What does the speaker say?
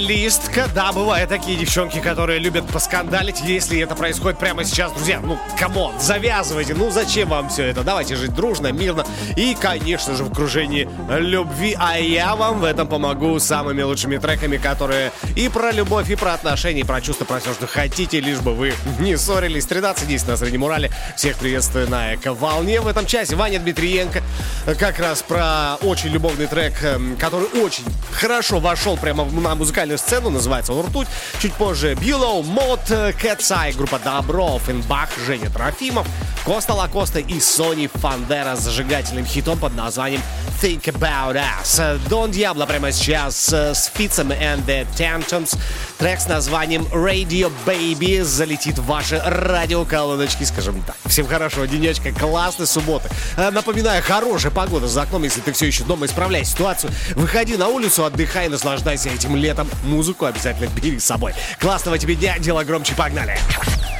Листка, да, бывают такие девчонки, которые любят поскандалить, если это происходит прямо сейчас. Друзья, ну, камон, завязывайте, ну зачем вам все это? Давайте жить дружно, мирно и, конечно же, в окружении любви. А я вам в этом помогу самыми лучшими треками, которые и про любовь, и про отношения, и про чувства, про все, что хотите, лишь бы вы не ссорились. 13:10 на Среднем Урале. Всех приветствую на Эко-волне. В этом часе Ваня Дмитриенко как раз про очень любовный трек, который очень хорошо вошел прямо на музыкальную сцену, называется он «Ртуть». Чуть позже Бьюлоу, Мод, Кэтсай, группа Добро, Финбах, Женя Трофимов, Коста Лакоста и Сони Фандера с зажигательным хитом под названием Think About Us. Дон Диабло прямо сейчас с Фитцем and the Temptations. Трек с названием Radio Baby залетит в ваши радиоколоночки, скажем так. Всем хорошего денечка, классной субботы. Напоминаю, хорошая погода за окном, если ты все еще дома, исправляй ситуацию. Выходи на улицу, отдыхай, наслаждайся этим летом. Музыку обязательно бери с собой. Классного тебе дня, дело громче, погнали!